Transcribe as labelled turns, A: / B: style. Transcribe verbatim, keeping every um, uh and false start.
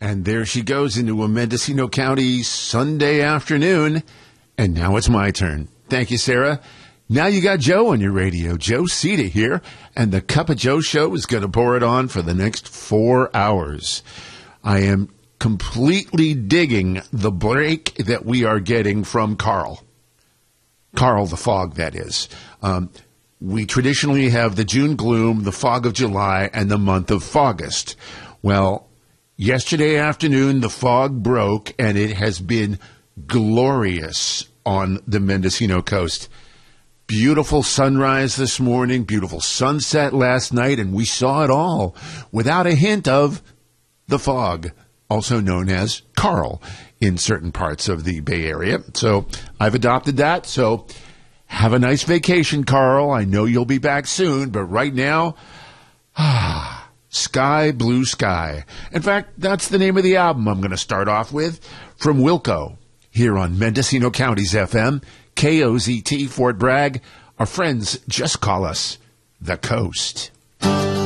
A: And there she goes into a Mendocino County Sunday afternoon. And now it's my turn. Thank you, Sarah. Now you got Joe on your radio. Joe Cita here. And the Cup of Joe show is going to pour it on for the next four hours. I am completely digging the break that we are getting from Carl. Carl the Fog, that is. Um, we traditionally have the June gloom, the fog of July, and the month of August. Well, yesterday afternoon, the fog broke, and it has been glorious on the Mendocino coast. Beautiful sunrise this morning, beautiful sunset last night, and we saw it all without a hint of the fog, also known as Carl in certain parts of the Bay Area. So I've adopted that. So have a nice vacation, Carl. I know you'll be back soon, but right now, ah, Sky Blue Sky. In fact, that's the name of the album I'm going to start off with from Wilco here on Mendocino County's F M, K O Z T, Fort Bragg. Our friends just call us The Coast.